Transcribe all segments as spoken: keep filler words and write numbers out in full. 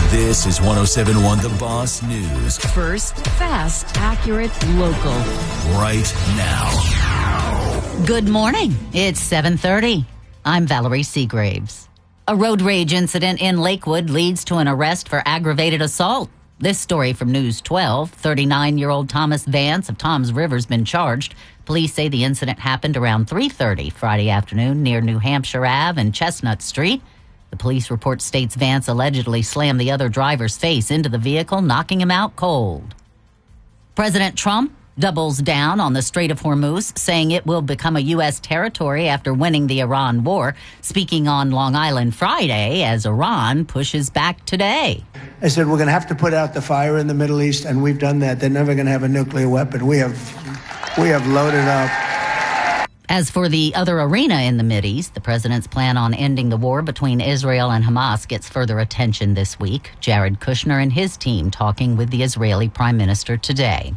This is one oh seven point one The Boss News. First, fast, accurate, local. Right now. Good morning. It's seven thirty. I'm Valerie Seagraves. A road rage incident in Lakewood leads to an arrest for aggravated assault. This story from News twelve. thirty-nine-year-old Thomas Vance of Toms River has been charged. Police say the incident happened around three thirty Friday afternoon near New Hampshire Avenue and Chestnut Street. The police report states Vance allegedly slammed the other driver's face into the vehicle, knocking him out cold. President Trump doubles down on the Strait of Hormuz, saying it will become a U S territory after winning the Iran war, speaking on Long Island Friday as Iran pushes back today. I said, we're going to have to put out the fire in the Middle East, and we've done that. They're never going to have a nuclear weapon. We have, we have loaded up. As for the other arena in the Mideast, the president's plan on ending the war between Israel and Hamas gets further attention this week. Jared Kushner and his team talking with the Israeli prime minister today.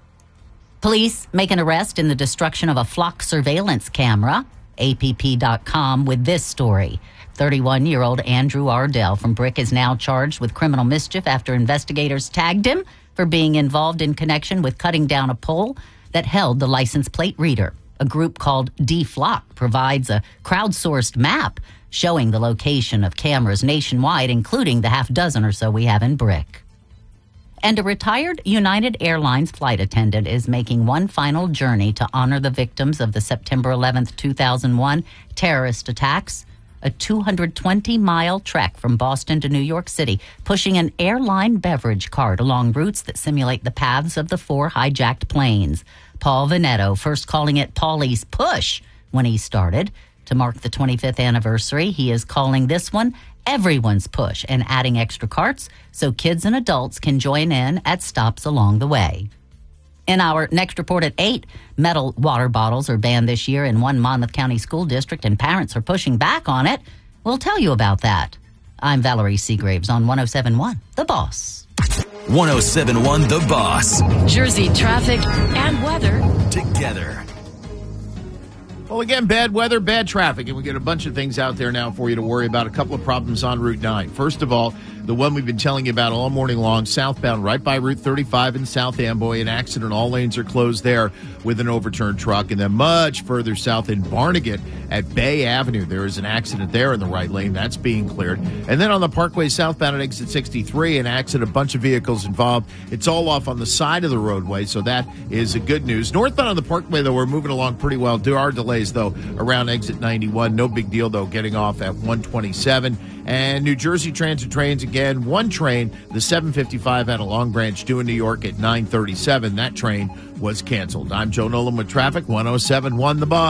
Police make an arrest in the destruction of a flock surveillance camera. A P P dot com with this story. thirty-one-year-old Andrew Ardell from Brick is now charged with criminal mischief after investigators tagged him for being involved in connection with cutting down a pole that held the license plate reader. A group called D-Flock provides a crowdsourced map showing the location of cameras nationwide, including the half dozen or so we have in Brick. And a retired United Airlines flight attendant is making one final journey to honor the victims of the September eleventh, two thousand one terrorist attacks. A two hundred twenty mile trek from Boston to New York City, pushing an airline beverage cart along routes that simulate the paths of the four hijacked planes. Paul Veneto first calling it Paulie's Push when he started. To mark the twenty-fifth anniversary, he is calling this one Everyone's Push and adding extra carts so kids and adults can join in at stops along the way. In our next report at eight, metal water bottles are banned this year in one Monmouth County school district, and parents are pushing back on it. We'll tell you about that. I'm Valerie Seagraves on one oh seven point one The Boss. one oh seven point one The Boss. Jersey traffic and weather Together. Well, again, bad weather, bad traffic, and we get a bunch of things out there now for you to worry about. A couple of problems on Route nine. First of all, the one we've been telling you about all morning long, southbound, right by Route thirty-five in South Amboy. An accident, all lanes are closed there with an overturned truck. And then much further south in Barnegat at Bay Avenue, there is an accident there in the right lane. That's being cleared. And then on the Parkway southbound at exit sixty-three, an accident, a bunch of vehicles involved. It's all off on the side of the roadway, so that is a good news. Northbound on the Parkway, though, we're moving along pretty well. There are delays, though, around exit ninety-one. No big deal, though, getting off at one twenty-seven. And New Jersey Transit trains, again, one train, the seven fifty-five out of Long Branch due in New York at nine thirty-seven. That train was canceled. I'm Joe Nolan with traffic, one oh seven point one The Boss.